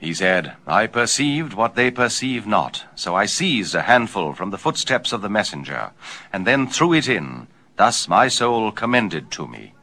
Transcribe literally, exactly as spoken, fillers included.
He said, I perceived what they perceive not, so I seized a handful from the footsteps of the messenger, and then threw it in. Thus my soul commended to me.